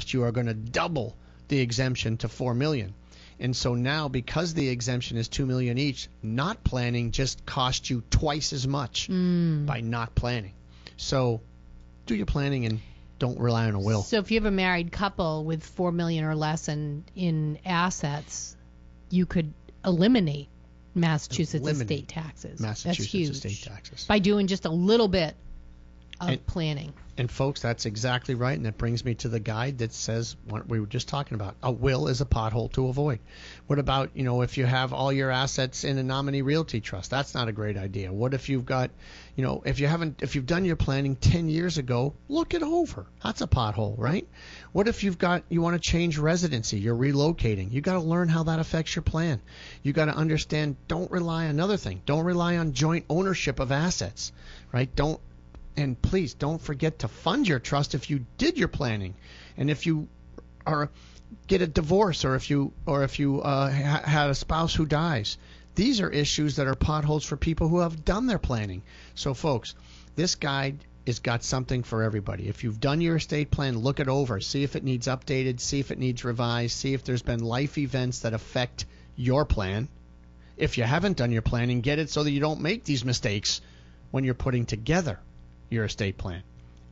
trust, you are going to double the exemption to $4 million. And so now, because the exemption is $2 million each, not planning just costs you twice as much by not planning. So do your planning and don't rely on a will. So if you have a married couple with $4 million or less in assets, you could eliminate Massachusetts estate taxes. That's huge. Estate taxes. By doing just a little bit of planning. And folks, that's exactly right. And that brings me to the guide that says what we were just talking about. A will is a pothole to avoid. What about, if you have all your assets in a nominee realty trust? That's not a great idea. What if you've got, if you've done your planning 10 years ago, look it over. That's a pothole, right? What if you want to change residency, you're relocating? You got to learn how that affects your plan. You got to understand, don't rely on joint ownership of assets, right? And please don't forget to fund your trust if you did your planning, and if you get a divorce, or if you had a spouse who dies. These are issues that are potholes for people who have done their planning. So, folks, this guide has got something for everybody. If you've done your estate plan, look it over. See if it needs updated. See if it needs revised. See if there's been life events that affect your plan. If you haven't done your planning, get it so that you don't make these mistakes when you're putting together your estate plan.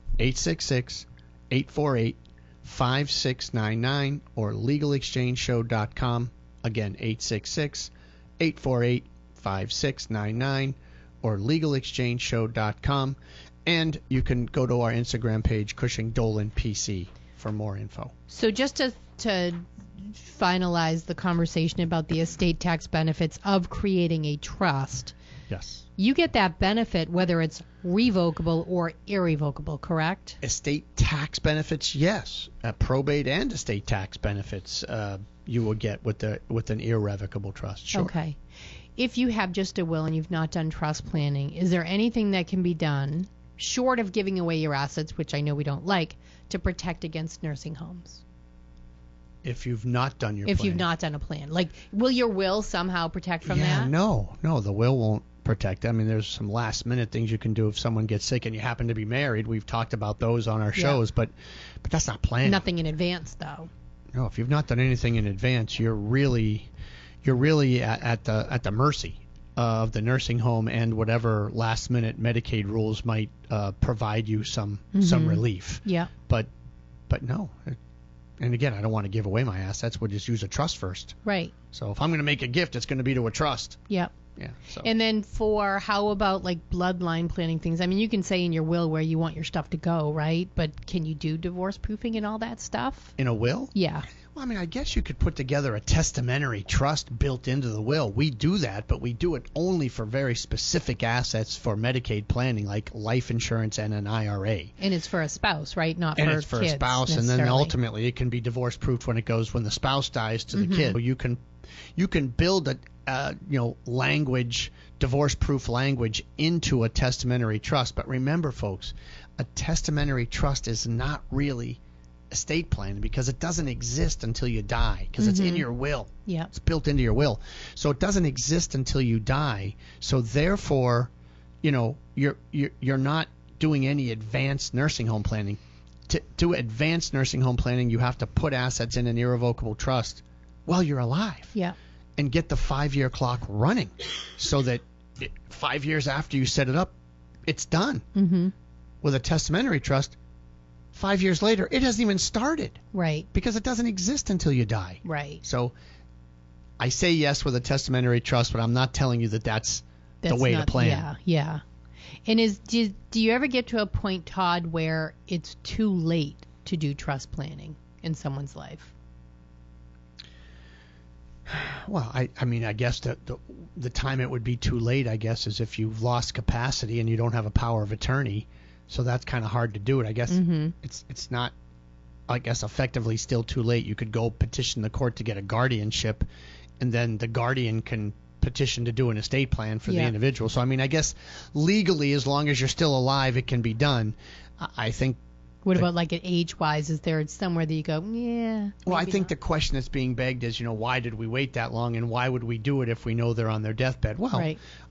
866-848-5699 or legalexchangeshow.com. Again, 866-848-5699 or legalexchangeshow.com. And you can go to our Instagram page, Cushing Dolan PC, for more info. So just to finalize the conversation about the estate tax benefits of creating a trust. Yes. You get that benefit whether it's revocable or irrevocable, correct? Estate tax benefits, yes. Probate and estate tax benefits you will get with an irrevocable trust. Sure. Okay. If you have just a will and you've not done trust planning, is there anything that can be done, short of giving away your assets, which I know we don't like, to protect against nursing homes? If you've not done your plan. If you've not done a plan. Like, will your will somehow protect from that? No, the will won't protect. I mean, there's some last minute things you can do if someone gets sick and you happen to be married. We've talked about those on our shows, but that's not planning. Nothing in advance, though. No, if you've not done anything in advance, you're really at the mercy of the nursing home and whatever last minute Medicaid rules might provide you some relief. Yeah. But no. And again, I don't want to give away my assets. We'll just use a trust first. Right. So if I'm going to make a gift, it's going to be to a trust. Yep. Yeah. So. And then how about like bloodline planning things? I mean, you can say in your will where you want your stuff to go, right? But can you do divorce proofing and all that stuff? In a will? Yeah. Well, I mean, I guess you could put together a testamentary trust built into the will. We do that, but we do it only for very specific assets for Medicaid planning, like life insurance and an IRA. And it's for a spouse, right? Not for kids. kids. And it's for a spouse, and then ultimately it can be divorce proofed when the spouse dies to the kid. So you can build a divorce proof language into a testamentary trust. But remember, folks, a testamentary trust is not really estate plan because it doesn't exist until you die, because it's in your will. Yeah. It's built into your will. So it doesn't exist until you die. So therefore, you're not doing any advanced nursing home planning. To do advanced nursing home planning, you have to put assets in an irrevocable trust while you're alive. Yeah. And get the 5-year clock running so that 5 years after you set it up, it's done. Mm-hmm. With a testamentary trust, 5 years later, it hasn't even started. Right. Because it doesn't exist until you die. Right. So I say yes with a testamentary trust, but I'm not telling you that's the way to plan. Yeah, yeah. And do you ever get to a point, Todd, where it's too late to do trust planning in someone's life? Well, I mean, I guess the time it would be too late, I guess, is if you've lost capacity and you don't have a power of attorney. So that's kind of hard to do it. I guess it's not, I guess, effectively still too late. You could go petition the court to get a guardianship, and then the guardian can petition to do an estate plan for the individual. So, I mean, I guess legally, as long as you're still alive, it can be done. I think. What about like age-wise? Is there somewhere that you go, yeah? Well, I think the question that's being begged is, why did we wait that long, and why would we do it if we know they're on their deathbed? Well,